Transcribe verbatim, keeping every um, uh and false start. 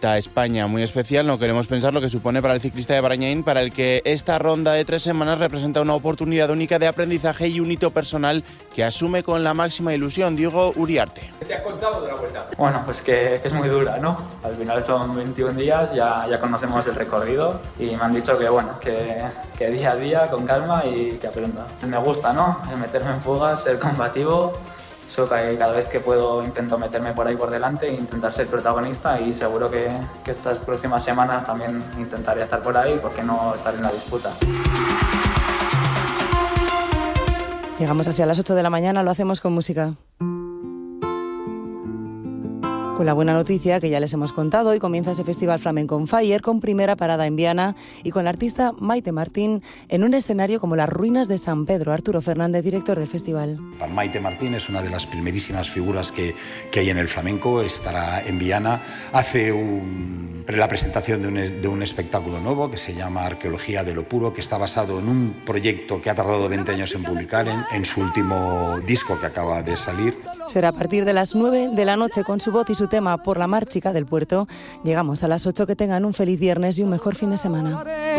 Vuelta a España muy especial. No queremos pensar lo que supone para el ciclista de Barañáin, para el que esta ronda de tres semanas representa una oportunidad única de aprendizaje y un hito personal que asume con la máxima ilusión. Diego Uriarte. ¿Qué te has contado de la Vuelta? Bueno, pues que, que es muy dura, ¿no? Al final son veintiún días, ya, ya conocemos el recorrido y me han dicho que, bueno, que, que día a día, con calma y que aprenda. Me gusta, ¿no? Meterme en fugas, ser combativo. So, que cada vez que puedo intento meterme por ahí por delante e intentar ser protagonista, y seguro que, que estas próximas semanas también intentaré estar por ahí, porque no estar en la disputa. Llegamos así a las ocho de la mañana, lo hacemos con música. Con la buena noticia que ya les hemos contado, hoy comienza ese Festival Flamenco on Fire con primera parada en Viana y con la artista Maite Martín en un escenario como las ruinas de San Pedro. Arturo Fernández, director del festival. Maite Martín es una de las primerísimas figuras que, que hay en el flamenco, estará en Viana, hace un, la presentación de un, de un espectáculo nuevo que se llama Arqueología de lo Puro, que está basado en un proyecto que ha tardado veinte años en publicar, en, en su último disco que acaba de salir. Será a partir de las nueve de la noche con su voz y su tema Por la Mar Chica del Puerto. Llegamos a las ocho, que tengan un feliz viernes y un mejor fin de semana.